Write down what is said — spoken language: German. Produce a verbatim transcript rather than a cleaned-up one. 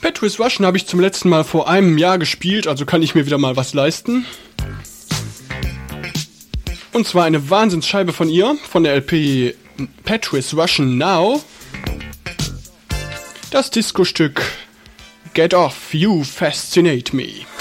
Pet with Russian habe ich zum letzten Mal vor einem Jahr gespielt, also kann ich mir wieder mal was leisten. Und zwar eine Wahnsinnsscheibe von ihr, von der L P Pet with Russian Now. Das Disco-Stück Get Off, You Fascinate Me.